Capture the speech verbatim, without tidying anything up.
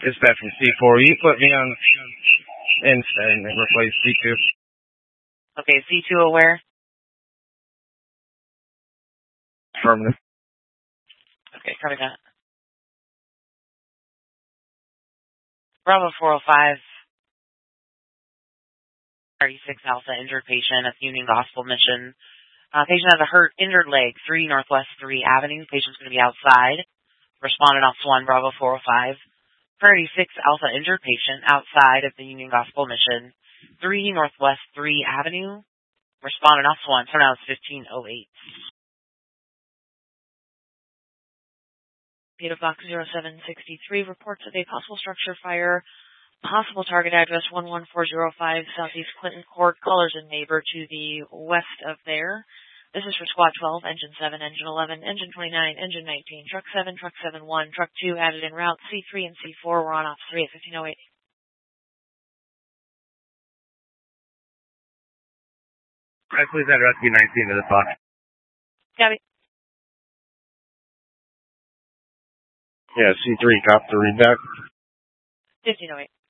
Dispatch from C four. You put me on instead and replace C two. Okay, C two aware? Affirmative. Okay, copy that. Bravo four oh five, thirty-six Alpha, injured patient at the Union Gospel Mission. Uh, patient has a hurt, injured leg, three Northwest three Avenue. Patient's going to be outside. Respondent off one, Bravo four oh five. thirty-six Alpha, injured patient outside of the Union Gospel Mission. three Northwest three Avenue. Respondent off one, turnout is fifteen oh eight. Data box zero seven six three reports of a possible structure fire. Possible target address one one four zero five Southeast Clinton Court. Callers and neighbor to the west of there. This is for Squad twelve, Engine seven, Engine eleven, Engine twenty-nine, Engine nineteen, Truck seven, Truck seven one, Truck two added en route. C three and C four were on off three at fifteen oh eight. Right, please add rescue nineteen to this box. Copy. Yeah, C three, cop to read back. fifteen oh eight.